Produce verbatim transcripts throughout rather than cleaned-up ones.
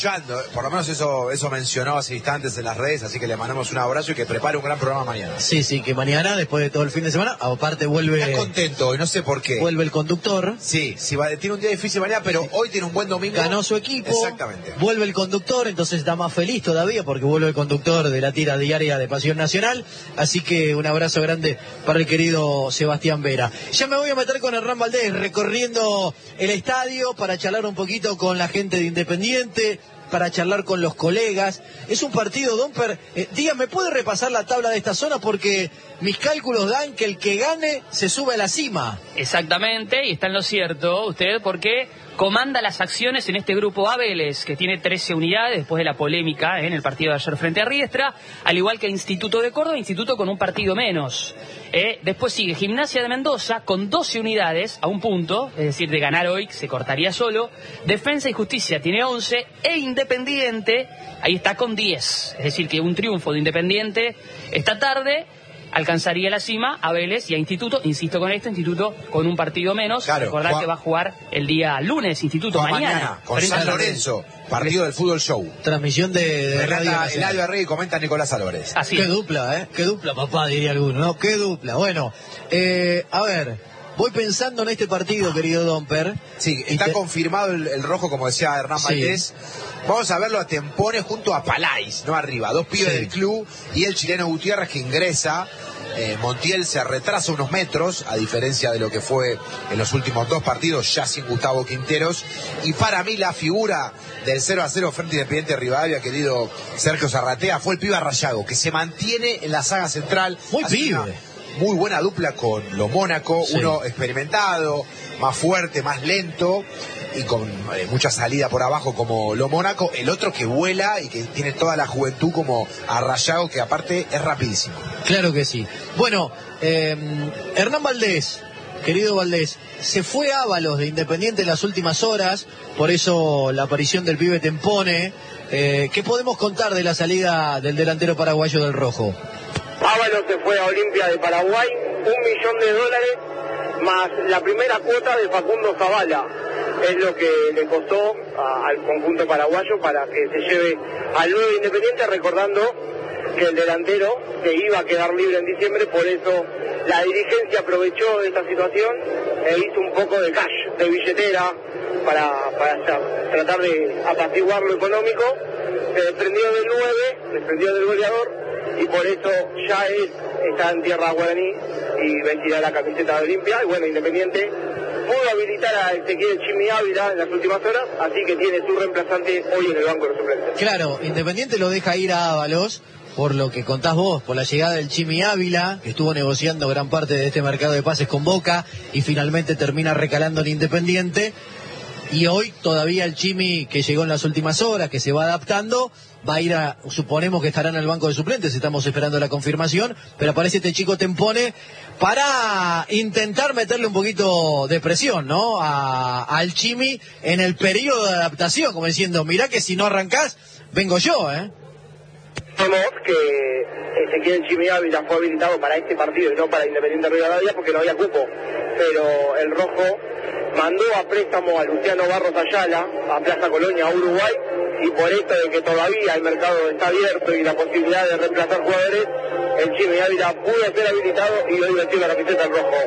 Por lo menos eso eso mencionó hace instantes en las redes, así que le mandamos un abrazo y que prepare un gran programa mañana. Sí, sí, que mañana, después de todo el fin de semana, aparte vuelve... Está contento, y no sé por qué. Vuelve el conductor. Sí, sí va, tiene un día difícil mañana, pero hoy tiene un buen domingo. Ganó su equipo. Exactamente. Vuelve el conductor, entonces está más feliz todavía porque vuelve el conductor de la tira diaria de Pasión Nacional. Así que un abrazo grande para el querido Sebastián Vera. Ya me voy a meter con Hernán Valdés recorriendo el estadio para charlar un poquito con la gente de Independiente, para charlar con los colegas. Es un partido, Domper, eh, dígame, ¿puede repasar la tabla de esta zona? Porque mis cálculos dan que el que gane se sube a la cima. Exactamente, y está en lo cierto usted, porque comanda las acciones en este grupo A, Vélez, que tiene trece unidades después de la polémica en el partido de ayer frente a Riestra, al igual que Instituto de Córdoba, Instituto con un partido menos. Eh, después sigue Gimnasia de Mendoza con doce unidades a un punto, es decir, de ganar hoy se cortaría solo. Defensa y Justicia tiene once, e Independiente ahí está con diez, es decir, que un triunfo de Independiente esta tarde alcanzaría la cima a Vélez y a Instituto, insisto con esto, Instituto con un partido menos. Claro, recordar que va a jugar el día lunes, Instituto Juan mañana, mañana con San Lorenzo, partido del Fútbol Show. Transmisión de, de Radio Nacional. Eladio Arrey y comenta Nicolás Álvarez. Así Qué es. dupla, ¿eh? Qué dupla, papá, diría alguno, ¿no? Qué dupla. Bueno, eh, a ver, voy pensando en este partido, querido Domper. Sí, está te... confirmado el, el rojo, como decía Hernán Sí. Valdés. Vamos a verlo a Tempone junto a Palais, no arriba. Dos pibes Sí. del club y el chileno Gutiérrez que ingresa. Eh, Montiel se retrasa unos metros, a diferencia de lo que fue en los últimos dos partidos, ya sin Gustavo Quinteros. Y para mí la figura del cero a cero frente a Independiente Rivadavia, querido Sergio Zarratea, fue el pibe Rayago, que se mantiene en la saga central. Muy Hace pibe. una muy buena dupla con lo Mónaco, Sí. uno experimentado, más fuerte, más lento y con eh, mucha salida por abajo como lo Mónaco, el otro que vuela y que tiene toda la juventud como Arrayago, que aparte es rapidísimo. Claro que sí. Bueno, eh, Hernán Valdés, querido Valdés, se fue Ábalos de Independiente en las últimas horas, por eso la aparición del pibe Tempone. Eh, ¿Qué podemos contar de la salida del delantero paraguayo del Rojo? Ábalos se fue a Olimpia de Paraguay, un millón de dólares más la primera cuota de Facundo Zavala. Es lo que le costó a, al conjunto paraguayo para que se lleve al nuevo Independiente, recordando que el delantero se iba a quedar libre en diciembre, por eso la dirigencia aprovechó de esta situación e hizo un poco de cash, de billetera, para, para tratar de apaciguar lo económico. Se desprendió del nueve, desprendió del goleador, y por eso ya es, está en tierra guaraní y vestirá la camiseta de Olimpia. Y bueno, Independiente pudo habilitar a Ezequiel Chimi Ávila en las últimas horas, así que tiene su reemplazante hoy en el banco de los suplentes. Claro, Independiente lo deja ir a Ábalos, por lo que contás vos, por la llegada del Chimi Ávila, que estuvo negociando gran parte de este mercado de pases con Boca y finalmente termina recalando en Independiente. Y hoy todavía el Chimi, que llegó en las últimas horas, que se va adaptando, va a ir a, suponemos que estará en el banco de suplentes, estamos esperando la confirmación, pero aparece este chico Tempone para intentar meterle un poquito de presión, ¿no? A, al Chimi en el periodo de adaptación, como diciendo, mirá que si no arrancás, vengo yo, ¿eh? Vemos que Ezequiel Chimi Ávila fue habilitado para este partido y no para Independiente Rivadavia porque no había cupo, pero el Rojo mandó a préstamo a Luciano Barros Ayala a Plaza Colonia, a Uruguay, y por esto de que todavía el mercado está abierto y la posibilidad de reemplazar jugadores, el Chimi Ávila pudo ser habilitado y hoy vestió la camiseta del Rojo.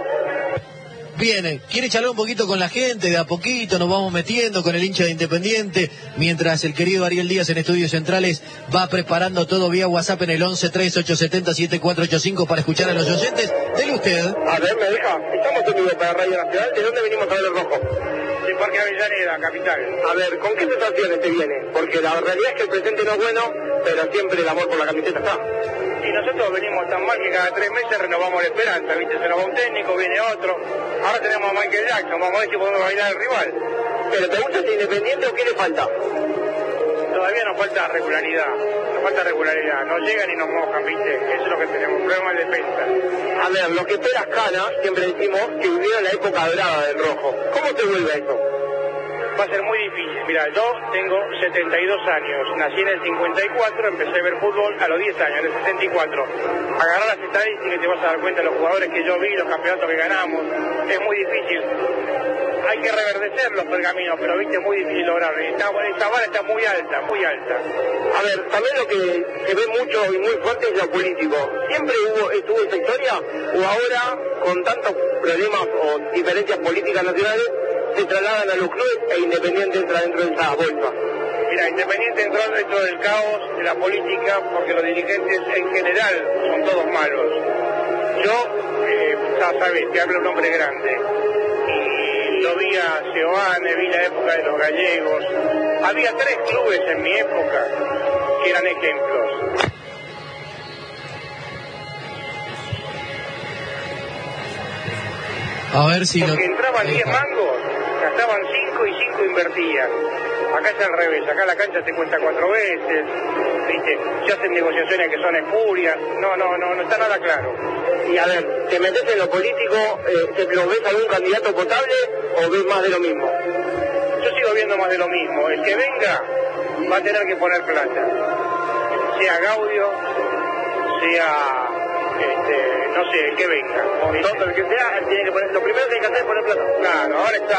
Viene, quiere charlar un poquito con la gente, de a poquito nos vamos metiendo con el hincha de Independiente, mientras el querido Ariel Díaz en Estudios Centrales va preparando todo vía WhatsApp en el once tres ocho siete cero siete cuatro ocho cinco para escuchar a los oyentes. Dele usted. A ver, me deja, estamos en vivo para Radio Nacional, ¿de dónde venimos a ver el Rojo? De Parque Avellaneda, capital. A ver, ¿con qué sensaciones te viene? Porque la realidad es que el presente no es bueno, pero siempre el amor por la camiseta está. Y nosotros venimos tan mal que cada tres meses renovamos la esperanza, ¿viste? Se nos va un técnico, viene otro. Ahora tenemos a Michael Jackson, vamos a ver si podemos bailar al rival. ¿Pero te gusta este Independiente o qué le falta? Todavía nos falta regularidad, nos falta regularidad. No llegan y nos mojan, ¿viste? Eso es lo que tenemos, problema de defensa. A ver, los que esperas canas, siempre decimos que vivieron la época dorada del Rojo. ¿Cómo te vuelve eso? Va a ser muy difícil. Mira, yo tengo setenta y dos años, nací en el cincuenta y cuatro, empecé a ver fútbol a los diez años, en el setenta y cuatro. Agarrar las estadísticas y te vas a dar cuenta de los jugadores que yo vi, los campeonatos que ganamos. Es muy difícil. hay que reverdecer los pergaminos, pero viste, es muy difícil lograrlo. Esta, esta vara está muy alta, muy alta. A ver, también lo que se ve mucho y muy fuerte es lo político. ¿Siempre hubo, estuvo esta historia o ahora, con tantos problemas o diferencias políticas nacionales, se trasladan a los clubes e Independiente entra dentro de esa bolsa? Mira, Independiente entró dentro del caos de la política porque los dirigentes en general son todos malos. Yo, eh, ya sabes, te hablo un hombre grande. Y lo vi a Seoane, vi la época de los gallegos. Había tres clubes en mi época que eran ejemplos. A ver si porque lo... entraban diez mangos, gastaban cinco y cinco invertían. Acá es al revés, acá la cancha te cuenta cuatro veces, ¿viste? Se hacen negociaciones que son espurias, no, no, no, no está nada claro. Y a ver, ¿te metes en lo político? Eh, ¿Lo ves algún candidato potable o ves más de lo mismo? Yo sigo viendo más de lo mismo. El que venga va a tener que poner plata. Sea Gaudio, sea, este, no sé, el que venga. Todo el que sea, él tiene que poner, lo primero que hay que hacer es poner plata. Claro, ahora está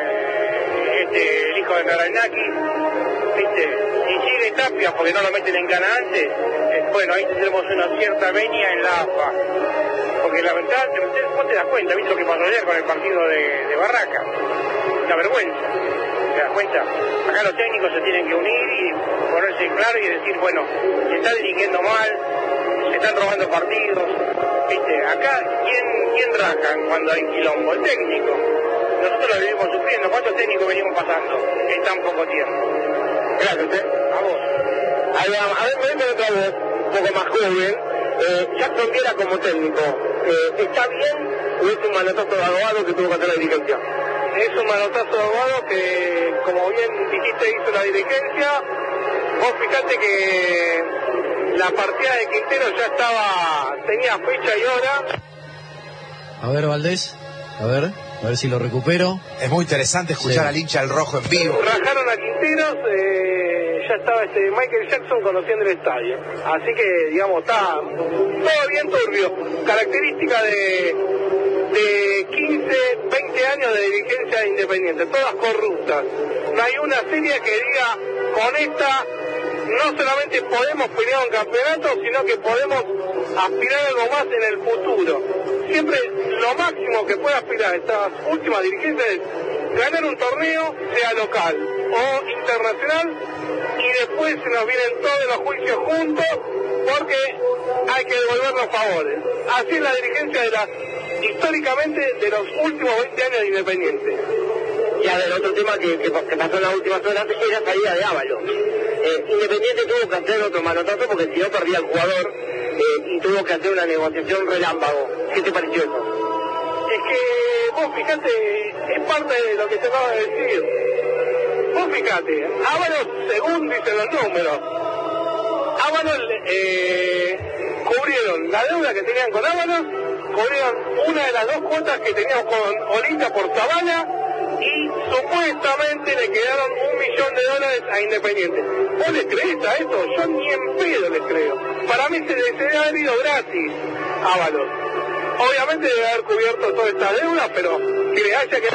eh, este, el hijo de Naranaki, ¿viste? Y sigue Tapia porque no lo meten en Cana antes. Eh, bueno, ahí tenemos una cierta venia en la A F A. Porque la verdad, vos te das cuenta, ¿viste lo que pasó ayer con el partido de, de Barraca? Una vergüenza. ¿Te das cuenta? Acá los técnicos se tienen que unir y ponerse claro y decir, bueno, se está dirigiendo mal, se están robando partidos, ¿viste? Acá, ¿quién, quién raja cuando hay quilombo? El técnico. Nosotros lo venimos sufriendo. ¿Cuántos técnicos venimos pasando en tan poco tiempo? Gracias, ¿eh? A vos. A ver, a ver, me meto otra vez, un poco más joven. Eh, Jackson Viera como técnico, eh, ¿está bien o es un manotazo de abogado que tuvo que hacer la dirigencia? Es un manotazo de abogado que, como bien dijiste, hizo la dirigencia. Vos fijate que la partida de Quintero ya estaba, tenía fecha y hora. A ver, Valdés, a ver, a ver si lo recupero. Es muy interesante escuchar Sí. al hincha del rojo en vivo. Rajaron a Quinteros, eh, ya estaba este Michael Jackson conociendo el estadio. Así que, digamos, está todo bien turbio. Característica de, de quince, veinte años de dirigencia independiente, todas corruptas. No hay una serie que diga, con esta no solamente podemos pelear un campeonato, sino que podemos aspirar a algo más en el futuro. Siempre lo máximo que puede aspirar estas últimas dirigencias es ganar un torneo, sea local o internacional, y después se nos vienen todos los juicios juntos porque hay que devolver los favores. Así es la dirigencia de la, históricamente, de los últimos veinte años de Independiente. Y a ver, otro tema que, que, que pasó en las últimas horas es la salida de Ábalos. Eh, Independiente tuvo que hacer otro manotazo porque si no perdía el jugador eh, y tuvo que hacer una negociación relámpago. ¿Qué te pareció eso? Es que vos fijate, es parte de lo que te acabo de decir. Vos fijate, Ábalos, según dicen los números, Ábalos eh, cubrieron la deuda que tenían con Ábalos, cubrieron una de las dos cuotas que teníamos con Olita por Zavala, y supuestamente le quedaron un millón de dólares a Independiente. ¿Vos les crees a eso? Yo ni en pedo les creo. Para mí se les debe haber ido gratis Ábalos. Obviamente debe haber cubierto toda esta deuda, pero que le haya que...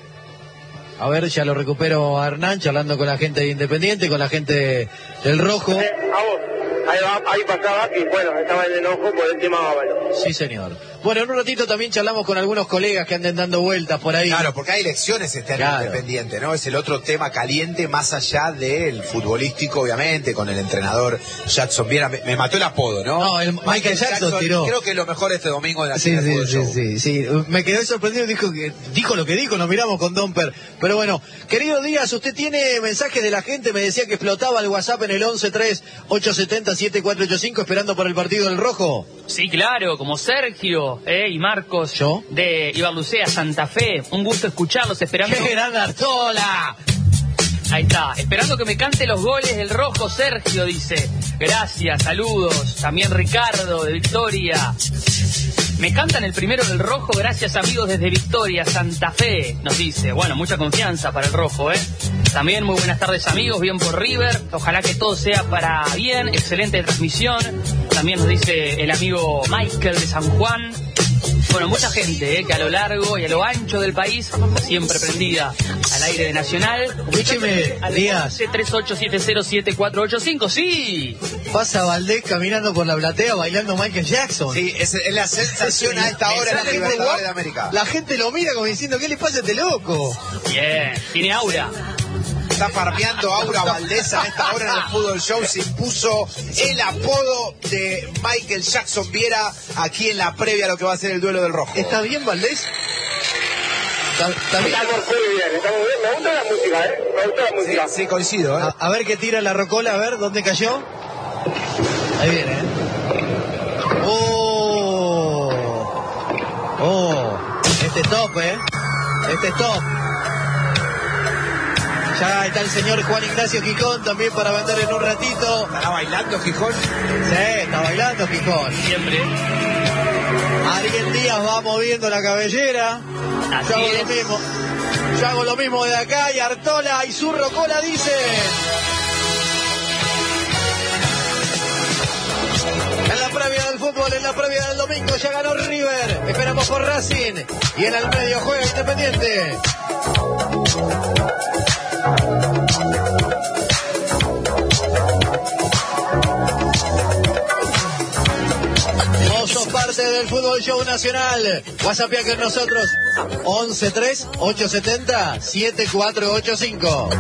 A ver, ya lo recupero a Hernán, charlando con la gente de Independiente, con la gente del Rojo. Eh, a vos. Ahí, va, ahí pasaba que, bueno, estaba en enojo por el tema Ábalos. Sí, señor. Bueno, en un ratito también charlamos con algunos colegas que anden dando vueltas por ahí. Claro, porque hay elecciones este año Claro. Independiente, ¿no? Es el otro tema caliente, más allá del futbolístico, obviamente, con el entrenador Jackson Viera. Me, me mató el apodo, ¿no? No, el Michael Jackson tiró. Creo que es lo mejor este domingo de la Sí, Cine sí, Fútbol sí, Show. sí, sí. Me quedé sorprendido, dijo que dijo lo que dijo, nos miramos con Domper. Pero bueno, querido Díaz, usted tiene mensajes de la gente, me decía que explotaba el WhatsApp en el once tres ocho siete cero siete cuatro ocho cinco esperando por el partido del Rojo. Sí, claro, como Sergio eh, y Marcos ¿Yo? de Ibarlucea, Santa Fe. Un gusto escucharlos, esperando... ¡Qué gran Artola! Ahí está, esperando que me cante los goles del Rojo. Sergio dice, gracias, saludos. También Ricardo de Victoria. Me cantan el primero del Rojo, gracias amigos desde Victoria, Santa Fe, nos dice. Bueno, mucha confianza para el Rojo, ¿eh? También muy buenas tardes amigos, bien por River. Ojalá que todo sea para bien, excelente transmisión. También nos dice el amigo Michael de San Juan. Bueno, mucha gente eh, que a lo largo y a lo ancho del país está siempre prendida al aire de Nacional. Escúcheme, Díaz. tres ocho siete cero siete cuatro ocho cinco, sí. Pasa Valdés caminando por la platea bailando Michael Jackson. Sí, es, es la sensación a esta hora en la Libertadores de América. La gente lo mira como diciendo, ¿qué le pasa a este loco? Bien, tiene aura. Está farmeando Aura Valdés a esta hora en el Fútbol Show. Se impuso el apodo de Michael Jackson Viera aquí en la previa a lo que va a ser el duelo del Rojo. ¿Está bien Valdés? ¿Está, está bien? Estamos muy bien, estamos bien. Me gusta la música, ¿eh? Me gusta la música. Sí, sí, coincido, ¿eh? A, a ver qué tira la rocola, a ver, ¿dónde cayó? Ahí viene, ¿eh? ¡Oh! ¡Oh! Este es top, ¿eh? Este es top. Ya está el señor Juan Ignacio Gijón también para vender en un ratito. ¿Estará bailando Gijón? Sí, está bailando Gijón. Siempre. Ariel Díaz va moviendo la cabellera. Así Yo hago es. lo mismo. Yo hago lo mismo de acá y Artola y su rocola dice. En la previa del fútbol, en la previa del domingo ya ganó River. Esperamos por Racing. Y en el medio juega Independiente. Vos sos parte del Fútbol Show Nacional. WhatsApp con nosotros once tres ocho siete cero siete cuatro ocho cinco.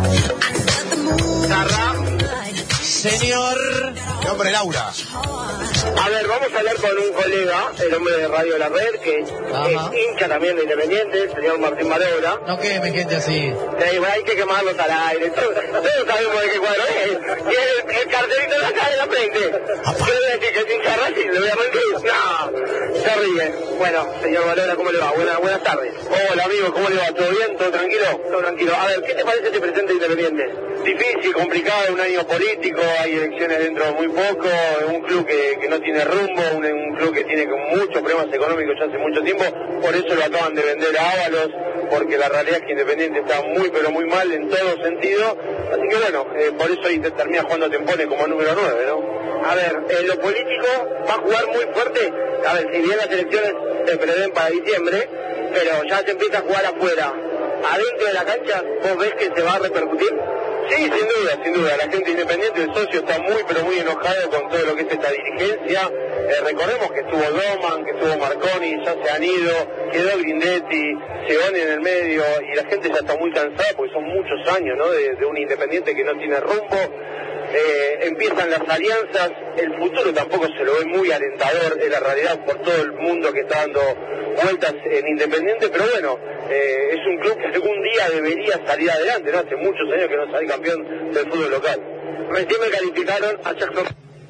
Señor. Nombre Laura. A ver, vamos a hablar con un colega, el hombre de Radio La Red, que Ajá. es hincha también de Independiente, el señor Martín Malobra. No queme gente así. Eh, hay que quemarlos al aire, todos, todos sabemos de qué cuadro es. Y el, el cartelito de acá de la frente. ¿Qué le voy a decir que es hincha Racing? ¿Le voy a mentir? No, se ríe. Bueno, señor Malobra, ¿cómo le va? Buenas, buenas tardes. Hola amigo, ¿cómo le va? ¿Todo bien? ¿Todo tranquilo? Todo tranquilo. A ver, ¿qué te parece este presente de Independiente? Difícil, complicado, un año político, hay elecciones dentro de muy poco, un club que, que no tiene rumbo, un, un club que tiene con muchos problemas económicos ya hace mucho tiempo, por eso lo acaban de vender a Ábalos, porque la realidad es que Independiente está muy pero muy mal en todo sentido, así que bueno, eh, por eso ahí te termina jugando Tempone como número nueve, ¿no? A ver, en lo político va a jugar muy fuerte, a ver, si bien las elecciones se prevén para diciembre, pero ya se empieza a jugar afuera, adentro de la cancha, ¿vos ves que se va a repercutir? Sí, sin duda, sin duda. La gente Independiente, el socio, está muy, pero muy enojado con todo lo que es esta dirigencia. Eh, recordemos que estuvo Doman, que estuvo Marconi, ya se han ido, quedó Grindetti, Segoni en el medio, y la gente ya está muy cansada porque son muchos años, ¿no? De, de un Independiente que no tiene rumbo. Eh, empiezan las alianzas, el futuro tampoco se lo ve muy alentador, es la realidad por todo el mundo que está dando vueltas en Independiente, pero bueno, eh, es un club que algún día debería salir adelante, ¿no? Hace muchos años que no sale campeón del fútbol local. Recién me calificaron a Jackson.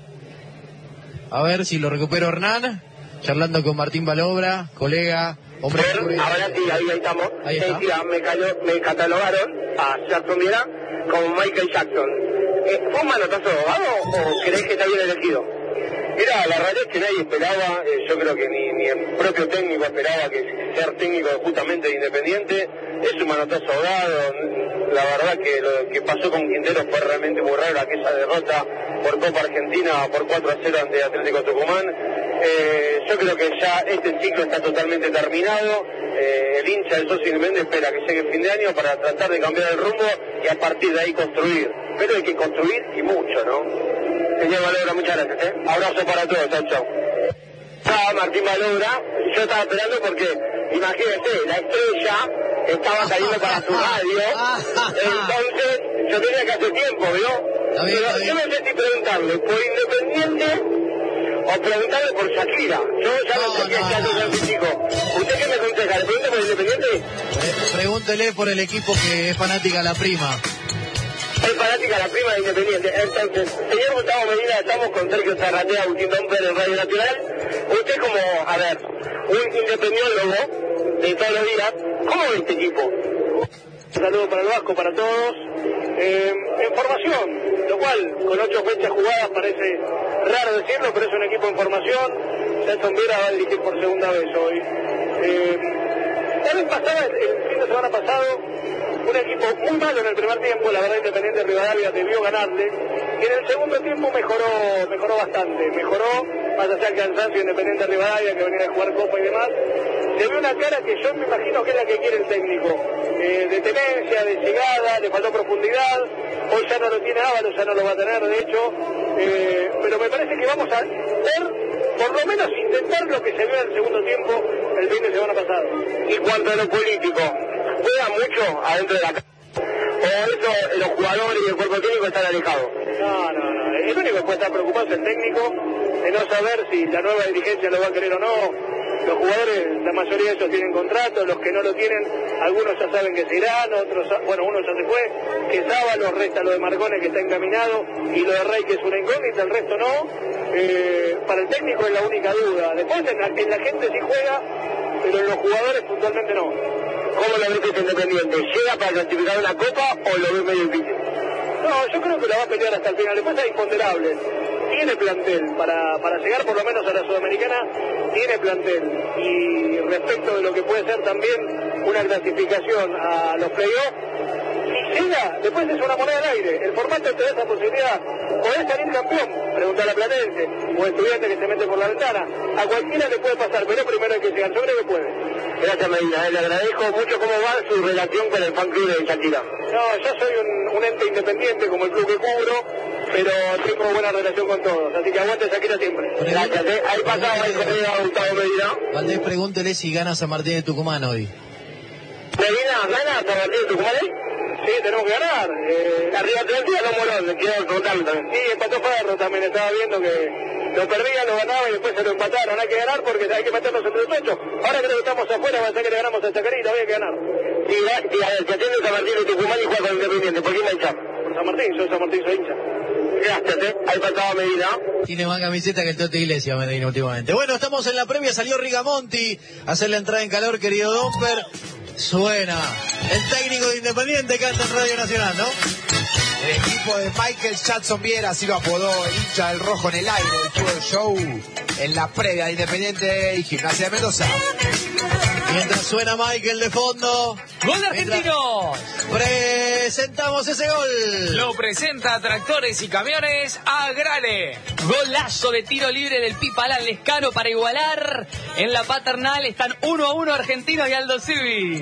A ver si lo recupero Hernán. Charlando con Martín Balobra, colega, hombre. Ahora sí, ahí, ahí estamos. Ahí está. Eh, mira, me, calo- me catalogaron a Jackson Viera como Michael Jackson. Eh, ¿Fue un manotazo abogado o crees que está bien elegido? Mira, la realidad es que nadie esperaba, eh, yo creo que ni, ni el propio técnico esperaba que ser técnico justamente de Independiente. Es un manotazo ahogado. La verdad que lo que pasó con Quintero fue realmente muy raro, aquella derrota por Copa Argentina por cuatro a cero ante Atlético Tucumán. Eh, yo creo que ya este ciclo está totalmente terminado. Eh, el hincha del socio Independiente espera que llegue el fin de año para tratar de cambiar el rumbo y a partir de ahí construir. Pero hay que construir y mucho, ¿no? Señor Malobra, muchas gracias, ¿eh? Abrazo para todos, chau, chau. Estaba Martín Malobra, yo estaba esperando porque, imagínense, la estrella estaba saliendo para su radio, entonces yo tenía que hacer tiempo, ¿vio? Está bien, está Pero yo bien. me sentí preguntarle por Independiente o preguntarle por Shakira. Yo ya no, No, sé qué no, hace no. el físico. ¿Usted qué me aconseja? ¿Le pregunto por Independiente? Pre- Pregúntele por el equipo que es fanática la prima. Es fanática la prima de Independiente. Entonces, señor Gustavo Medina, estamos con Sergio Zarratea, Agustín Don Pérez en Radio Nacional. Usted como, a ver, un independiólogo de todos los días, ¿cómo ve este equipo? Un saludo para el Vasco, para todos. Eh, en formación, lo cual con ocho fechas jugadas parece raro decirlo, pero es un equipo en formación. Nelson Viera va a dirigir por segunda vez hoy. Eh, la vez pasada, el, el fin de semana pasado, un equipo muy malo en el primer tiempo, la verdad Independiente Rivadavia debió ganarle, Y en el segundo tiempo mejoró mejoró bastante, mejoró, más allá del cansancio Independiente Rivadavia, que venía a jugar Copa y demás. Se ve una cara que yo me imagino que es la que quiere el técnico, eh, de tenencia, de llegada, le faltó profundidad, hoy ya no lo tiene Ábalos, ya no lo va a tener, de hecho, eh, pero me parece que vamos a ver, por lo menos intentar lo que se vio en el segundo tiempo el fin de semana pasado. Y cuanto a lo político, ¿juega mucho adentro de la casa? ¿O eso los jugadores y el cuerpo técnico están alejados? No, no, no, el único que puede estar preocupado es el técnico, de no saber si la nueva dirigencia lo va a querer o no. Los jugadores, la mayoría de ellos tienen contrato, los que no lo tienen, algunos ya saben que se irán, otros, bueno, uno ya se fue, que Sábalos, resta lo de Marcone que está encaminado, y lo de Rey que es una incógnita, el resto no. Eh, para el técnico es la única duda. Después en la, en la gente sí juega, pero en los jugadores puntualmente no. ¿Cómo lo ves este Independiente? ¿Llega para clasificar una copa o lo ves medio difícil? No, yo creo que la va a pelear hasta el final. Después hay imponderables. Tiene plantel para, para llegar por lo menos a la Sudamericana, tiene plantel. Y respecto de lo que puede ser también una clasificación a los playoffs, si llega, después es una moneda al aire. El formato te da esa posibilidad. Podés salir campeón, preguntar a Platense, o estudiante que se mete por la ventana. A cualquiera le puede pasar, pero primero hay que llegar. Yo creo que puede. Gracias, Medina. Le agradezco mucho. ¿Cómo va su relación con el fan club de Shakira? No, yo soy un, un ente independiente como el club que cubro, pero tengo buena relación con todos, así que aguante Shakira siempre. Gracias, ¿eh? Ahí pasaba el colega Gustavo Medina. Valdés, pregúntele si gana San Martín de Tucumán hoy. Medina, ¿gana San Martín de Tucumán? Sí, tenemos que ganar. Eh, Arriba Atlántida no Morón, le quiero contarlo también. Sí, empató Ferro también, estaba viendo que lo perdían, lo ganaban y después se lo empataron. Hay que ganar porque hay que meternos entre los ocho. Ahora creo que estamos afuera, va a ser que le ganamos a Chacarita, había que ganar. Sí, sí, a ver, si atiende San Martín de Tucumán y juega con Independiente, ¿por qué me echamos? Por San Martín, yo San Martín soy hincha. Gracias, ¿eh? Ahí pasaba Medina. Tiene más camiseta que el Tote Iglesia, Medina, últimamente. Bueno, estamos en la previa, salió Rigamonti a hacer la entrada en calor, querido Domper. Suena. El técnico de Independiente canta en Radio Nacional, ¿no? El equipo de Michael Jackson Viera, así lo apodó el hincha del rojo en el aire del Fútbol Show, en la previa de Independiente y Gimnasia de Mendoza. Mientras suena Michael de fondo. ¡Gol de Argentinos! Presentamos ese gol. Lo presenta Tractores y Camiones Agrale. Golazo de tiro libre del Pipa Alan Lescano para igualar. En la paternal están uno a uno Argentinos y Aldo Civi.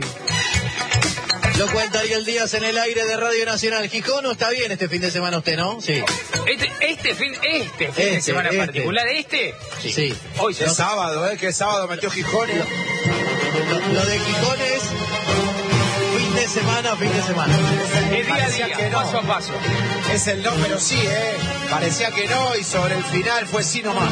Lo cuenta Ariel Díaz en el aire de Radio Nacional. Gijón, ¿no está bien este fin de semana usted, no? Sí. Este, este fin, este fin Este, de semana este. particular, este. Sí. Sí. Hoy se Es sábado, ¿eh? Que sábado metió Gijón. Lo, lo de Gijón es fin de semana, fin de semana. de día a Parecía día, que no. paso a paso. Es el no, pero sí, ¿eh? Parecía que no y sobre el final fue sí nomás.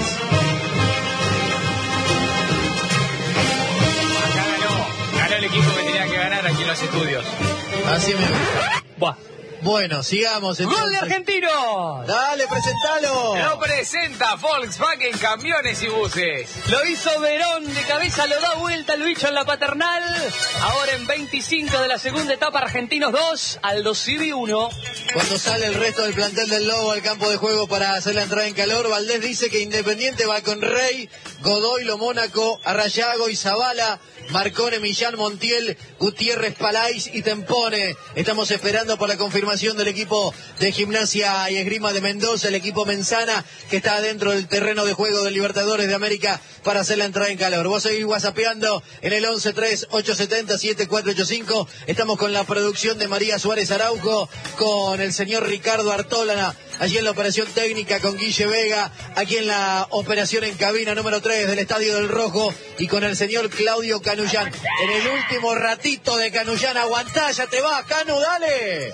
Acá ganó, ganó el equipo que tenía que ganar aquí en los estudios. Así mismo. Buah. Bueno, sigamos entonces. ¡Gol de Argentinos! Dale, presentalo. Lo presenta Volkswagen Camiones y Buses. Lo hizo Verón de cabeza, lo da vuelta el bicho en la paternal. Ahora en veinticinco de la segunda etapa, Argentinos dos, Aldo Civi uno. Cuando sale el resto del plantel del Lobo al campo de juego para hacer la entrada en calor, Valdés dice que Independiente va con Rey, Godoy, Lo Mónaco, Arrayago y Zavala, Marcone, Millán, Montiel, Gutiérrez, Palais y Tempone. Estamos esperando por la confirmación del equipo de Gimnasia y Esgrima de Mendoza, el equipo Menzana, que está dentro del terreno de juego de Libertadores de América para hacer la entrada en calor. Vos seguís whatsappeando en el once tres ocho siete cero siete cuatro ocho cinco. Estamos con la producción de María Suárez Araujo, con el señor Ricardo Artolana, allí en la operación técnica con Guille Vega, aquí en la operación en cabina número tres del Estadio del Rojo, y con el señor Claudio Canullán. En el último ratito de Canullán, aguantá, ya te vas, Canu, dale.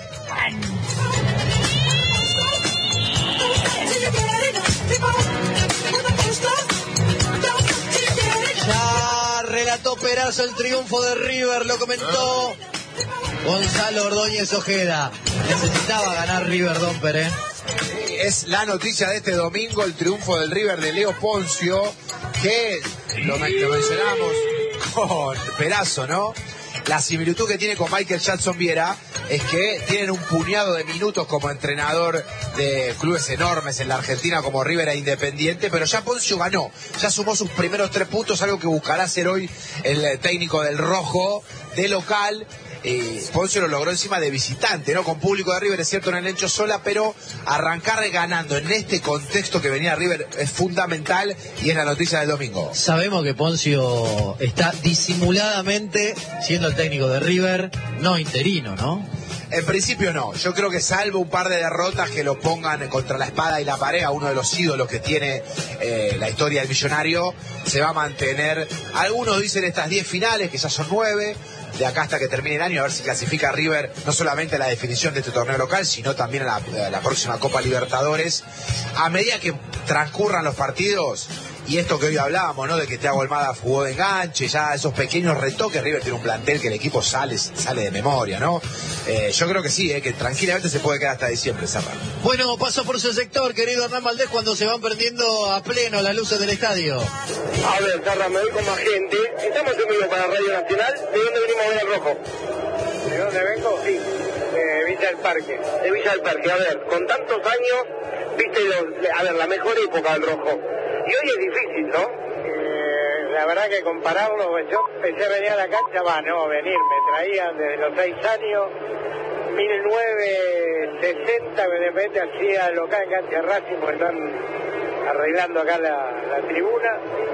Ya relató Perazo el triunfo de River, lo comentó Gonzalo Ordóñez Ojeda. Necesitaba ganar River, Domper, ¿eh? Es la noticia de este domingo, el triunfo del River de Leo Poncio, que lo, lo mencionamos con Perazo, ¿no? La similitud que tiene con Michael Jackson Viera es que tienen un puñado de minutos como entrenador de clubes enormes en la Argentina como River e Independiente, pero ya Poncio ganó, ya sumó sus primeros tres puntos, algo que buscará hacer hoy el técnico del Rojo de local. eh, Poncio lo logró encima de visitante, ¿no? Con público de River, es cierto, en el Encho Sola, pero arrancar ganando en este contexto que venía River es fundamental y es la noticia del domingo. Sabemos que Poncio está disimuladamente siendo el técnico de River, no interino, ¿no? En principio no, yo creo que salvo un par de derrotas que lo pongan contra la espada y la pared, a uno de los ídolos que tiene eh, la historia del Millonario, se va a mantener. Algunos dicen estas diez finales, que ya son nueve, de acá hasta que termine el año, a ver si clasifica a River no solamente a la definición de este torneo local, sino también a la, a la próxima Copa Libertadores. A medida que transcurran los partidos, y esto que hoy hablábamos, ¿no? De que Thiago Almada jugó de enganche, ya esos pequeños retoques, River tiene un plantel que el equipo sale, sale de memoria, ¿no? Eh, yo creo que sí, eh, que tranquilamente se puede quedar hasta diciembre, Serra. Bueno, paso por su sector, querido Hernán Valdés, cuando se van prendiendo a pleno las luces del estadio. A ver, Serra, me voy con más gente. Estamos en vivo para Radio Nacional. ¿De dónde venimos a ver el rojo? ¿De dónde vengo? Sí, de Villa del Parque. De Villa del Parque. A ver, con tantos años, viste, los, a ver, la mejor época del rojo. Y hoy es difícil, ¿no? Eh, la verdad que compararlo, yo empecé a venir a la cancha, va, no, venir, me traían desde los seis años, mil novecientos sesenta, de repente hacía local en cancha Racing, porque están arreglando acá la, la tribuna,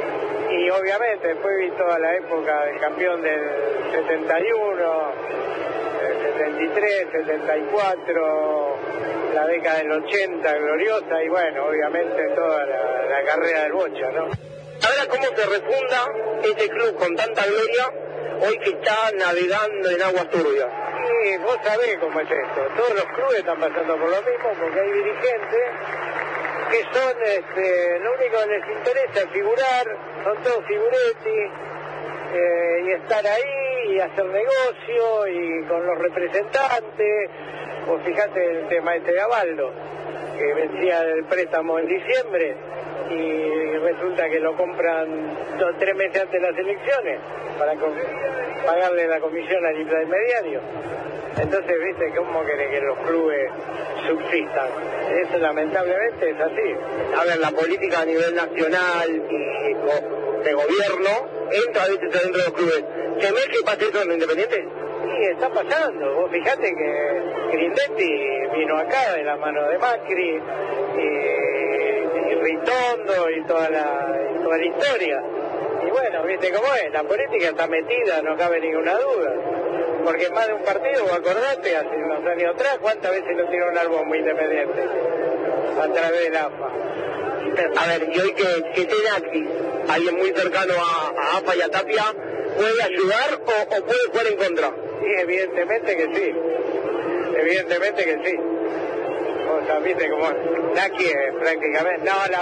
y obviamente después vi toda la época del campeón del setenta y uno, setenta y tres, setenta y cuatro, la década del ochenta gloriosa, y bueno, obviamente toda la, la carrera del Bocha, ¿no? Ahora, ¿cómo se refunda este club con tanta gloria hoy que está navegando en aguas turbias? Y vos sabés cómo es esto, todos los clubes están pasando por lo mismo, porque hay dirigentes que son, este, lo único que les interesa es figurar, son todos figuretti, eh, y estar ahí, y hacer negocio, y con los representantes. Vos fijate el tema este de Abaldo, que vencía el préstamo en diciembre, y resulta que lo compran dos, tres meses antes de las elecciones, para con, pagarle la comisión al intermediario. Entonces, viste, ¿cómo querés que los clubes subsistan? Eso lamentablemente es así. A ver, la política a nivel nacional y de gobierno entra a veces adentro de los clubes. ¿Temés que pase eso en Independiente? Sí, está pasando. Vos fijate que Grindetti vino acá de la mano de Macri, y, y Ritondo y toda la, y toda la historia. Y bueno, viste cómo es, la política está metida, no cabe ninguna duda. Porque más de un partido, vos acordate, hace unos años atrás, ¿cuántas veces lo tiró al bombo Independiente? A través del A F A. A ver, y hoy que, que Tenacri, alguien muy cercano a, a A F A y a Tapia, ¿puede ayudar o, o puede jugar en contra? Sí, evidentemente que sí. Evidentemente que sí. O sea, viste cómo Naki prácticamente. No, la...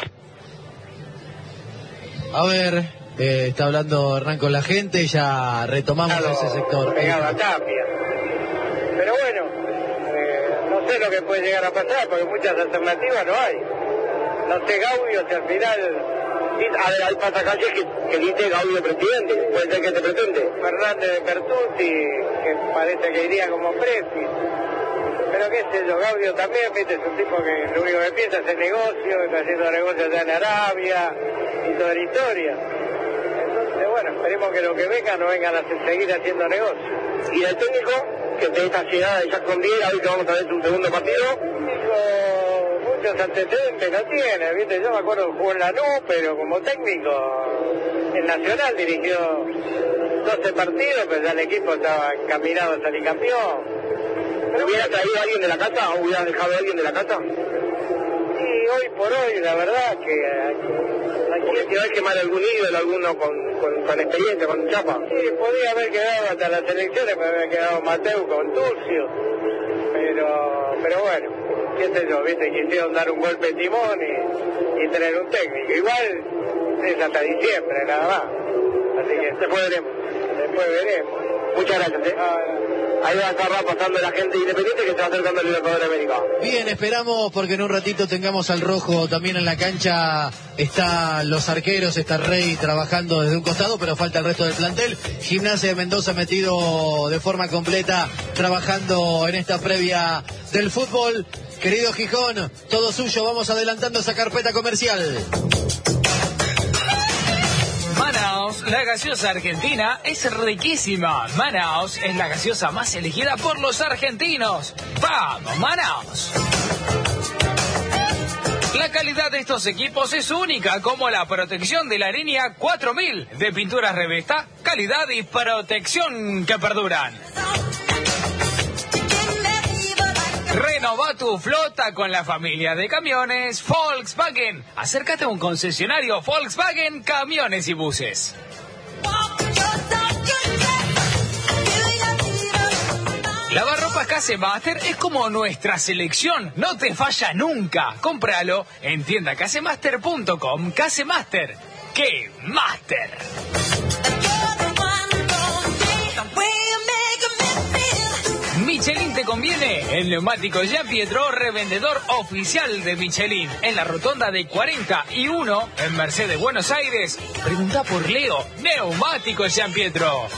A ver, eh, está hablando Hernán con la gente, ya retomamos claro, ese sector. Pegaba a Tapia. Pero bueno, eh, no sé lo que puede llegar a pasar, porque muchas alternativas no hay. No sé, Gaudio, si al final... A ver, hay pasacalles que, que dice Gaudio presidente, puede ser que se presente. Fernández de Pertusi, que parece que iría como Presi. Pero qué sé yo, Gaudio también, viste, es un tipo que lo único que piensa es el negocio, está haciendo negocios allá en Arabia, y toda la historia. Entonces, bueno, esperemos que los que vengan no vengan a seguir haciendo negocios. ¿Y el técnico, que de esta llegada de Jackson Viera, hoy que vamos a ver su segundo partido? Técnico, muchos antecedentes no tiene, viste, yo me acuerdo que jugó en Lanús, pero como técnico, el Nacional dirigió doce partidos, pero ya el equipo estaba encaminado a salir campeón. ¿Pero hubiera traído a alguien de la casa o hubiera dejado a alguien de la casa? Y hoy por hoy, la verdad que... Aquí si va a quemar algún ídolo, alguno con, con, con experiencia, con chapa. Sí, podía haber quedado hasta las elecciones, podía haber quedado Mateu con Turcio, pero, pero bueno, qué sé yo, viste, quisieron dar un golpe de timón y, y tener un técnico. Igual es hasta diciembre, nada más. Así que después veremos. Después veremos. Muchas gracias, ¿eh? Ah, ahí va a estar pasando la gente independiente que se va acercando al Libertadores de América. Bien, esperamos porque en un ratito tengamos al rojo también en la cancha. Están los arqueros, está Rey trabajando desde un costado, pero falta el resto del plantel. Gimnasia de Mendoza metido de forma completa, trabajando en esta previa del fútbol. Querido Gijón, todo suyo, vamos adelantando esa carpeta comercial. Manaos la gaseosa argentina es riquísima. Manaos es la gaseosa más elegida por los argentinos. ¡Vamos, Manaos! La calidad de estos equipos es única, como la protección de la línea cuatro mil de pinturas Revesta, calidad y protección que perduran. Renova tu flota con la familia de camiones Volkswagen. Acércate a un concesionario Volkswagen Camiones y Buses. Lavarropas Case Master es como nuestra selección, no te falla nunca. Cómpralo en tienda casemaster punto com. Casemaster, ¡qué Master! Michelin te conviene. El neumático Gianpietro, revendedor oficial de Michelin, en la rotonda de cuarenta y uno en Mercedes, Buenos Aires. Pregunta por Leo, neumático Gianpietro.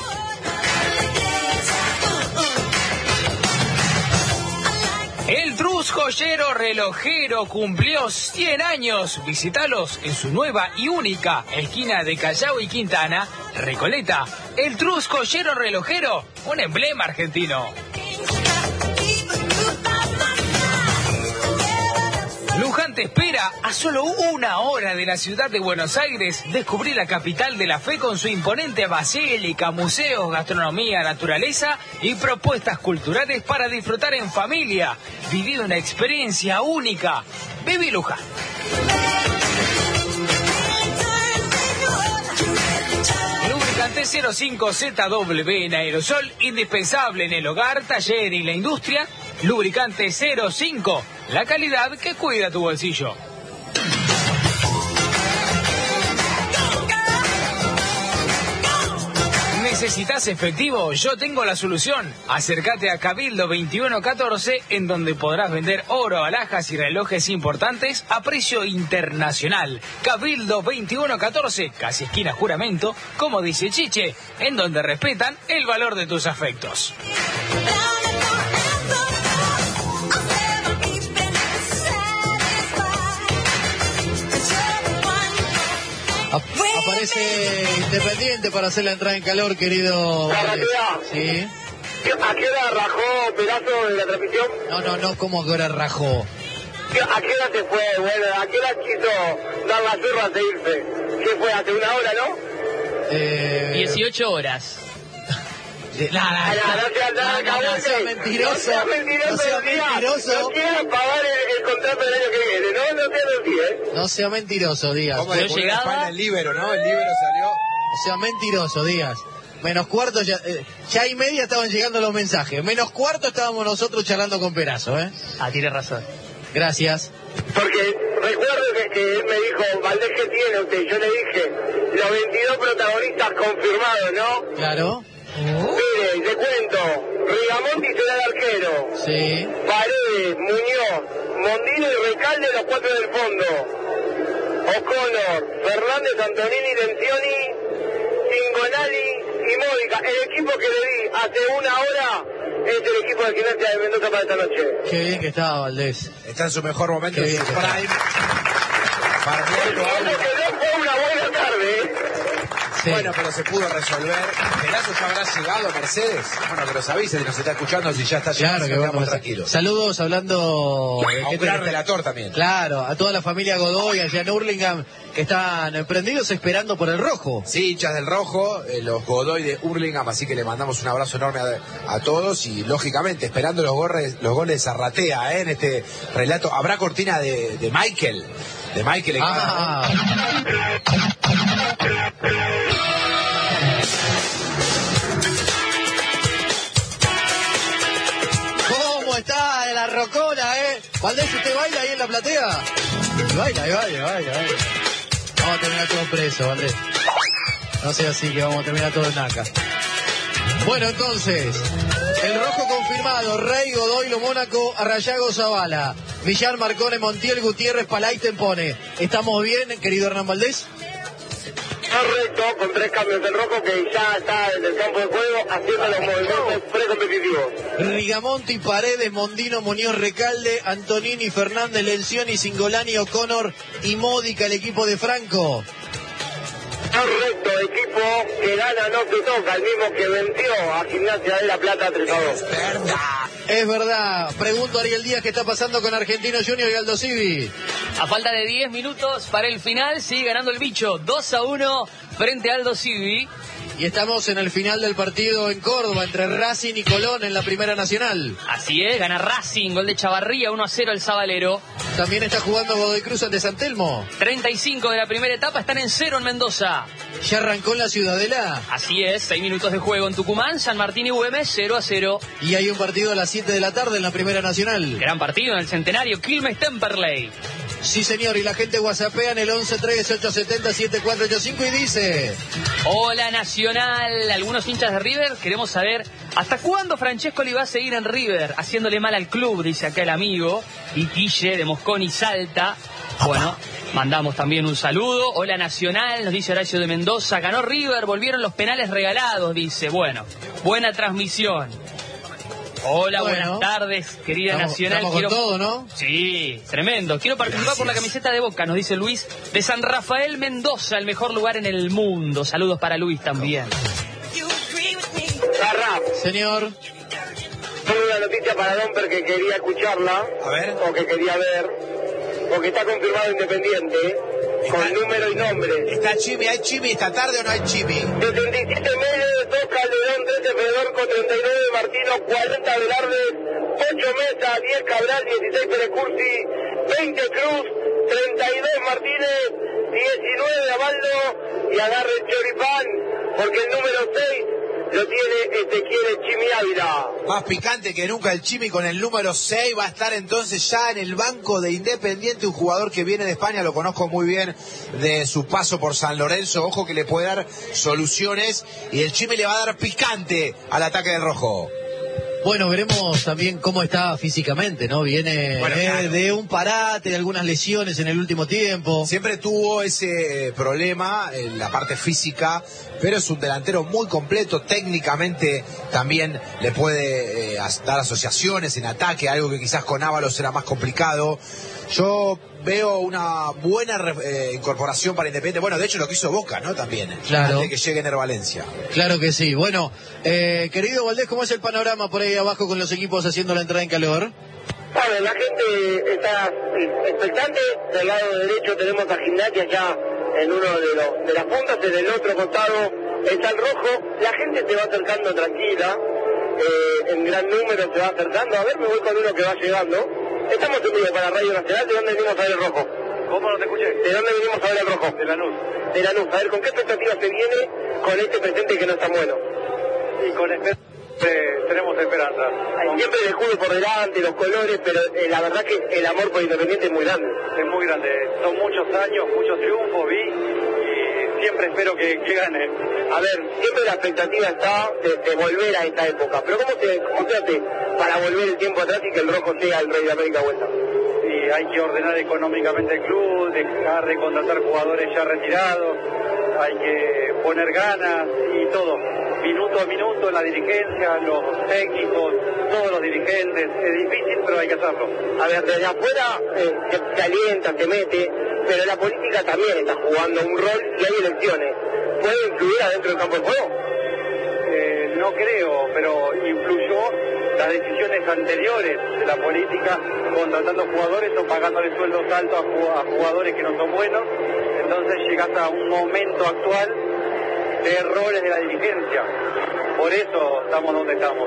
El Trus Joyero Relojero cumplió cien años. Visítalos en su nueva y única esquina de Callao y Quintana, Recoleta. El Trus Joyero Relojero, un emblema argentino. Luján te espera a solo una hora de la ciudad de Buenos Aires. Descubrí la capital de la fe con su imponente basílica, museos, gastronomía, naturaleza y propuestas culturales para disfrutar en familia. Viví una experiencia única. Viví Luján. Lubricante cero cinco Z W en aerosol, indispensable en el hogar, taller y la industria. Lubricante cero cinco, la calidad que cuida tu bolsillo. ¿Necesitas efectivo? Yo tengo la solución. Acércate a Cabildo veintiuno catorce, en donde podrás vender oro, alhajas y relojes importantes a precio internacional. Cabildo veintiuno catorce, casi esquina Juramento, como dice Chiche, en donde respetan el valor de tus afectos. Aparece Independiente para hacer la entrada en calor, querido. Sí. ¿A qué hora rajó Perazo de la transmisión? No, no, no, ¿cómo que hora rajó? ¿A qué hora se fue? Bueno, ¿a qué hora quiso dar la zurra de irse? ¿Qué fue? ¿Hace una hora, no? Eh... dieciocho horas. Nada, no sea mentiroso. No sea mentiroso. No sea mentiroso. No quiero pagar el, el contrato del año que viene. No, no te lo ¿eh? No sea mentiroso, Díaz. ¿Cómo le llegaba? Espalda el líbero, ¿no? El líbero salió. No sea mentiroso, Díaz. Menos cuarto, ya, eh, ya y media estaban llegando los mensajes. Menos cuarto estábamos nosotros charlando con Perazo, ¿eh? Ah, tiene razón. Gracias. Porque recuerdo que, que él me dijo, Valdés, ¿qué tiene usted? Yo le dije, los veintidós protagonistas confirmados, ¿no? Claro. Mire, te cuento, Rigamonti será el arquero. Sí. Paredes, Muñoz, Mondino y Recalde, los cuatro del fondo. O'Connor, Fernández, Antonini, Lencioni, Cingonali y Módica. El equipo que le di hace una hora es el equipo de Gimnasia de Mendoza para esta noche. Qué bien que estaba Valdés. Está en su mejor momento, en su prime. Farmiendo que no fue una buena tarde, ¿eh? Sí. Bueno, pero se pudo resolver. Perazo ya habrá llegado, Mercedes. Bueno, que nos avise si nos está escuchando, si ya está llegando, claro que vamos tranquilos. Saludos hablando a un gran relator también. Claro, a toda la familia Godoy, allá en Hurlingham, que están prendidos esperando por el rojo. Sí, hinchas del rojo, eh, los Godoy de Hurlingham, así que le mandamos un abrazo enorme a, a todos y lógicamente esperando los, gorres, los goles de Zarratea, ¿eh? En este relato. Habrá cortina de, de Michael. De Michael en ah. ¿Cómo está la rocona, eh? Valdés, ¿usted baila ahí en la platea? Y baila, y baila, y baila, baila. Vamos a terminar todo preso, Valdés. No sea así que vamos a terminar todo en Naca. Bueno, entonces, el rojo confirmado: Rey, Godoy, Lo Mónaco, Arrayago, Zavala, Villar, Marcone, Montiel, Gutiérrez, Palay, Tempone. ¿Estamos bien, querido Hernán Valdés? Correcto, con tres cambios del rojo que ya está en el campo de juego haciendo los movimientos precompetitivos. Rigamonti, Paredes, Mondino, Muñoz, Recalde, Antonini, Fernández, Lencioni, Cingolani, O'Connor y Módica, el equipo de Franco. Correcto, equipo que gana no se toca, el mismo que venció a Gimnasia de La Plata tres a dos. Es verdad. Pregunto a Ariel Díaz qué está pasando con Argentino Junior y Aldo Civi. A falta de diez minutos para el final, sigue ganando el bicho dos a uno frente a Aldo Civi. Y estamos en el final del partido en Córdoba entre Racing y Colón en la Primera Nacional. Así es, gana Racing, gol de Chavarría, uno a cero el Sabalero. También está jugando Godoy Cruz ante San Telmo. treinta y cinco de la primera etapa, están en cero en Mendoza. Ya arrancó en la Ciudadela. Así es, seis minutos de juego en Tucumán, San Martín y Güemes, cero a cero. Y hay un partido a las siete de la tarde en la Primera Nacional. Gran partido en el Centenario, Quilmes-Temperley. Sí, señor, y la gente whatsappea en el once tres ocho siete cero siete cuatro ocho cinco y dice: hola Nacional, algunos hinchas de River, queremos saber hasta cuándo Francescoli va a seguir en River, haciéndole mal al club, dice acá el amigo. Y Guille de Mosconi Salta. Bueno, mandamos también un saludo. Hola Nacional, nos dice Horacio de Mendoza, ganó River, volvieron los penales regalados, dice. Bueno, buena transmisión. Hola, bueno, buenas tardes, querida estamos, Nacional. Estamos Quiero... con todo, ¿no? Sí, tremendo. Quiero participar Gracias. Por la camiseta de Boca, nos dice Luis, de San Rafael Mendoza, el mejor lugar en el mundo. Saludos para Luis también. Garraf. Señor. Tengo una noticia para Domper que quería escucharla. A ver. O que quería ver. Porque está confirmado Independiente. Con está, número y nombre. ¿Está Chimi? ¿Hay Chimi esta tarde o no hay Chimi? setenta y siete meses, dos Calderón, trece Fedorco, treinta y nueve Martino, cuarenta Velarde, ocho Mesa, diez Cabral, dieciséis Perecursi, veinte Cruz, treinta y dos Martínez, diecinueve Abaldo y agarre el choripán, porque el número seis lo tiene Ezequiel Chimi Ávila. Más picante que nunca el Chimi con el número seis, va a estar entonces ya en el banco de Independiente, un jugador que viene de España, lo conozco muy bien de su paso por San Lorenzo, ojo que le puede dar soluciones y el Chimi le va a dar picante al ataque del rojo. Bueno, veremos también cómo está físicamente, ¿no? Viene bueno, claro. eh, de un parate, de algunas lesiones en el último tiempo. Siempre tuvo ese problema en la parte física, pero es un delantero muy completo, técnicamente también le puede eh, dar asociaciones en ataque, algo que quizás con Ábalos era más complicado. Yo veo una buena eh, incorporación para Independiente. Bueno, de hecho lo que hizo Boca, ¿no? También. Claro. Antes de que llegue Ener Valencia. Claro que sí. Bueno, eh, querido Valdés, ¿cómo es el panorama por ahí abajo con los equipos haciendo la entrada en calor? Bueno, la gente está expectante. Del lado derecho tenemos a Gimnasia ya en uno de, los, de las puntas. En el otro costado está el rojo. La gente se va acercando tranquila. Eh, en gran número se va acercando. A ver, me voy con uno que va llegando. Estamos en vivo para Radio Nacional. ¿De dónde venimos a ver el rojo? ¿Cómo no te escuché? ¿De dónde venimos a ver el rojo? De Lanús. De Lanús. A ver, ¿con qué expectativa se viene con este presente que no está bueno? Y con esperanza. Eh, tenemos esperanza. Siempre el escudo por delante, los colores, pero eh, la verdad que el amor por Independiente es muy grande. Es muy grande. Son muchos años, muchos triunfos, vi, y siempre espero que, que gane. A ver, siempre la expectativa está de, de volver a esta época. Pero ¿cómo se, cómo se hace para volver el tiempo atrás y que el rojo sea el rey de América vuelta? Y hay que ordenar económicamente el club, dejar de contratar jugadores ya retirados, hay que poner ganas y todo. Minuto a minuto, la dirigencia, los técnicos, todos los dirigentes, es difícil, pero hay que hacerlo. A ver, desde afuera eh, se, se alienta, se mete, pero la política también está jugando un rol y hay elecciones. ¿Puede influir adentro del campo de juego? Eh, no creo, pero influyó las decisiones anteriores de la política, contratando jugadores o pagándole sueldos altos a jugadores que no son buenos. Entonces llegas a un momento actual de errores de la dirigencia. Por eso estamos donde estamos.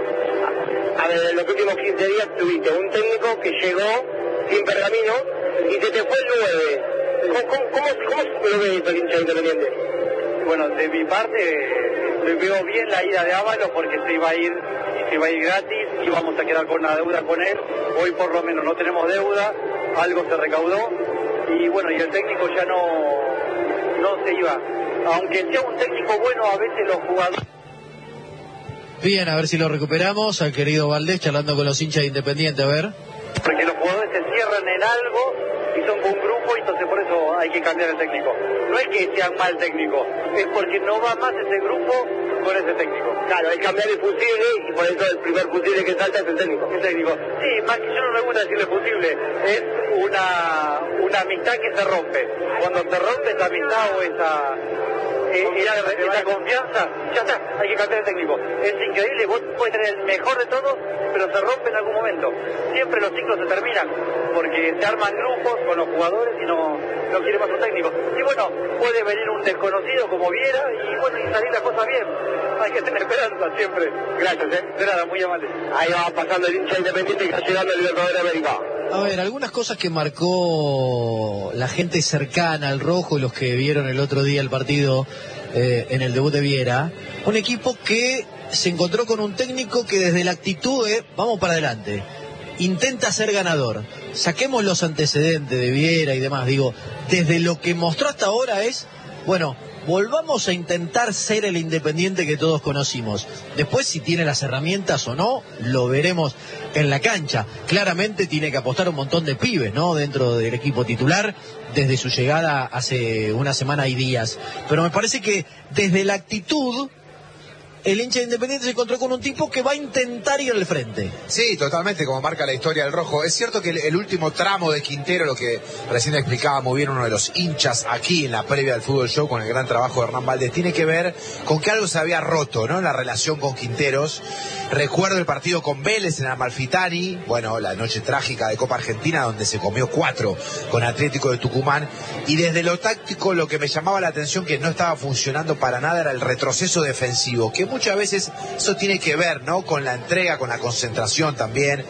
A ver, en los últimos quince días tuviste un técnico que llegó sin pergamino y se te fue el nueve. ¿Cómo, cómo, cómo, cómo lo ves el hincha Independiente? Bueno, de mi parte me veo bien la ida de Ábalos porque se iba a ir, se iba a ir gratis y vamos a quedar con una deuda con él. Hoy por lo menos no tenemos deuda, algo se recaudó y bueno, y el técnico ya no, no se iba. Aunque sea un técnico bueno, a veces los jugadores... Bien, a ver si lo recuperamos, al querido Valdés charlando con los hinchas de Independiente, a ver. Porque los jugadores se cierran en algo y son un grupo y entonces por eso hay que cambiar el técnico. No es que sea mal técnico, es porque no va más ese grupo con ese técnico. Claro, hay que cambiar el fusible y por eso el primer fusible que salta es el técnico. El técnico. Sí, más que yo no me gusta decirle fusible, es una, una amistad que se rompe. Cuando se rompe esa amistad o esa... eh, y la, la confianza, ya está, hay que cambiar el técnico. Es increíble, vos puedes tener el mejor de todos, pero se rompe en algún momento. Siempre los ciclos se terminan, porque se arman grupos con los jugadores y no, no quiere más un técnico. Y bueno, puede venir un desconocido como Viera y bueno, y salir la cosa bien. Hay que tener esperanza siempre. Gracias, eh. De nada, muy amable. Ahí va pasando el hincha Independiente que está llegando el Libertadores de América. A ver, algunas cosas que marcó la gente cercana al rojo y los que vieron el otro día el partido eh, en el debut de Viera. Un equipo que se encontró con un técnico que desde la actitud de vamos para adelante, intenta ser ganador. Saquemos los antecedentes de Viera y demás. Digo, desde lo que mostró hasta ahora es, bueno, volvamos a intentar ser el Independiente que todos conocimos. Después, si tiene las herramientas o no, lo veremos en la cancha. Claramente tiene que apostar un montón de pibes, ¿no?, dentro del equipo titular, desde su llegada hace una semana y días. Pero me parece que desde la actitud, el hincha de Independiente se encontró con un tipo que va a intentar ir al frente. Sí, totalmente, como marca la historia del rojo. Es cierto que el, el último tramo de Quintero, lo que recién explicaba muy bien uno de los hinchas aquí en la previa del Fútbol Show con el gran trabajo de Hernán Valdés, tiene que ver con que algo se había roto, ¿no?, en la relación con Quinteros. Recuerdo el partido con Vélez en Amalfitani, bueno, la noche trágica de Copa Argentina donde se comió cuatro con Atlético de Tucumán, y desde lo táctico lo que me llamaba la atención que no estaba funcionando para nada era el retroceso defensivo, que muchas veces eso tiene que ver, ¿no?, con la entrega, con la concentración también.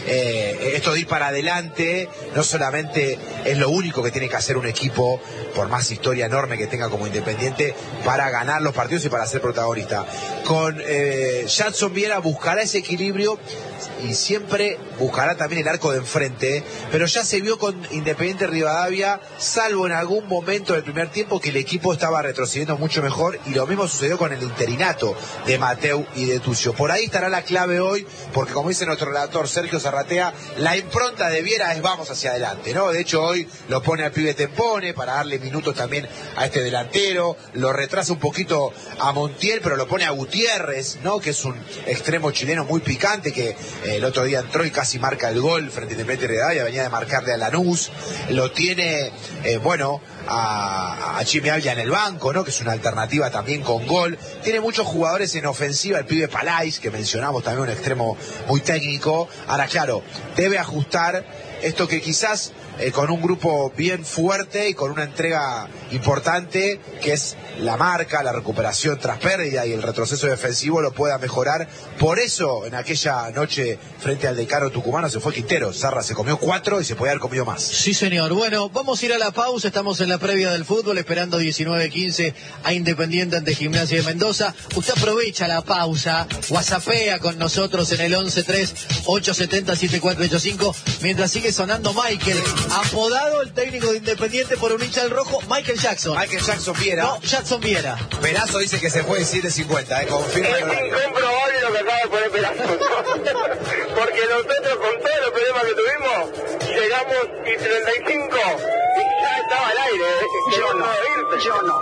Eh, esto de ir para adelante no solamente es lo único que tiene que hacer un equipo, por más historia enorme que tenga como Independiente, para ganar los partidos y para ser protagonista. Con eh, Jadson Viera buscará ese equilibrio y siempre buscará también el arco de enfrente, pero ya se vio con Independiente Rivadavia, salvo en algún momento del primer tiempo, que el equipo estaba retrocediendo mucho mejor, y lo mismo sucedió con el interinato de Mateu y de Tucio. Por ahí estará la clave hoy, porque como dice nuestro relator Sergio Zarratea, la impronta de Viera es vamos hacia adelante, ¿no? De hecho hoy lo pone al pibe Tempone para darle minutos también a este delantero, lo retrasa un poquito a Montiel, pero lo pone a Gutiérrez, ¿no?, que es un extremo chileno muy picante, que eh, el otro día entró y casi marca el gol frente a Independiente Rivadavia, venía de marcarle a Lanús. Lo tiene, eh, bueno, a, a Chimi Ávila en el banco, ¿no?, que es una alternativa también con gol. Tiene muchos jugadores en ofensiva, el pibe Palais, que mencionamos, también un extremo muy técnico. Ahora, claro, debe ajustar esto que quizás eh, con un grupo bien fuerte y con una entrega importante, que es la marca, la recuperación tras pérdida y el retroceso defensivo, lo pueda mejorar. Por eso en aquella noche frente al Decano tucumano se fue Quintero. Zarra se comió cuatro y se podía haber comido más. Sí, señor. Bueno, vamos a ir a la pausa. Estamos en la previa del fútbol, esperando diecinueve quince a Independiente ante Gimnasia de Mendoza. Usted aprovecha la pausa, whatsappea con nosotros en el once tres ocho siete cero siete cuatro ocho cinco, mientras sigue sonando Michael, apodado el técnico de Independiente por un hincha del rojo, Michael Jackson. Michael Jackson Viera. No, Jackson Viera. Perazo dice que se fue siete cincuenta, eh, confirma. Es incomprobable lo que acaba de poner Perazo. Porque nosotros, con todos los problemas que tuvimos, llegamos y treinta y cinco y ya estaba al aire. ¿eh? Yo no, yo no.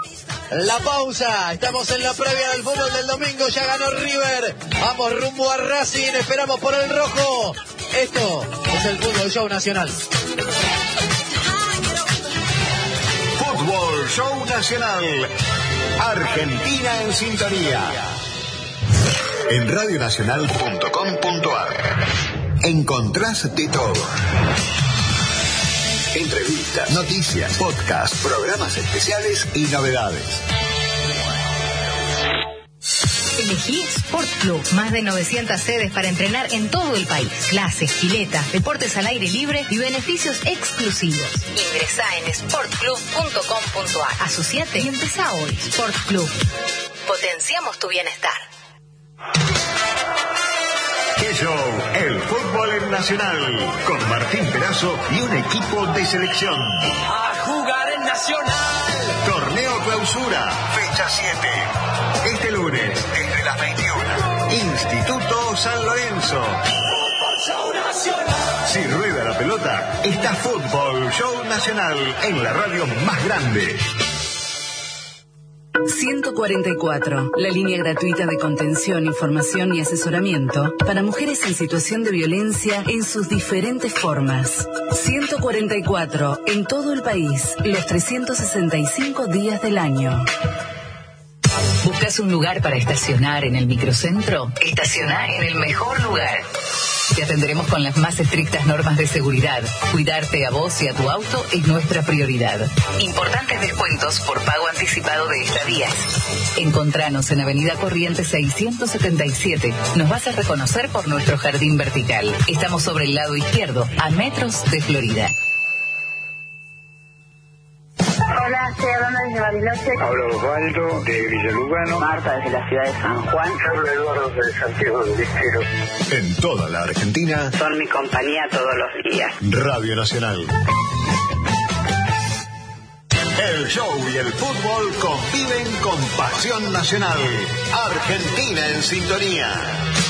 La pausa, estamos en la previa del fútbol del domingo, ya ganó River, vamos rumbo a Racing, esperamos por el rojo. Esto es el Fútbol Show Nacional. Fútbol Show Nacional, Argentina en sintonía. En radionacional punto com punto a r encontrás de todo. Entrevistas, noticias, podcasts, programas especiales y novedades. Elegí Sport Club. Más de novecientas sedes para entrenar en todo el país. Clases, piletas, deportes al aire libre y beneficios exclusivos. Ingresá en sport club punto com punto a r. Asociate y empezá hoy. Sport Club. Potenciamos tu bienestar. ¡Qué show! El fútbol en Nacional. Con Martín Perazo y un equipo de selección. A jugar en Nacional. Torneo Clausura. Fecha siete. Este lunes, desde las veintiuna. Instituto San Lorenzo. Fútbol Show Nacional. Si rueda la pelota, está Fútbol Show Nacional en la radio más grande. ciento cuarenta y cuatro, la línea gratuita de contención, información y asesoramiento para mujeres en situación de violencia en sus diferentes formas. ciento cuarenta y cuatro, en todo el país, los trescientos sesenta y cinco días del año. ¿Buscas un lugar para estacionar en el microcentro? Estacioná en el mejor lugar. Te atenderemos con las más estrictas normas de seguridad. Cuidarte a vos y a tu auto es nuestra prioridad. Importantes descuentos por pago anticipado de estadías. Encontranos en Avenida Corrientes seiscientos setenta y siete. Nos vas a reconocer por nuestro jardín vertical. Estamos sobre el lado izquierdo, a metros de Florida. Hola, estoy hablando desde Bariloche. Habla Osvaldo de Villa Lugano. Marta desde la ciudad de San Juan. Habla Eduardo de Santiago del Estero. En toda la Argentina. Son mi compañía todos los días. Radio Nacional. El show y el fútbol conviven con pasión nacional. Argentina en sintonía.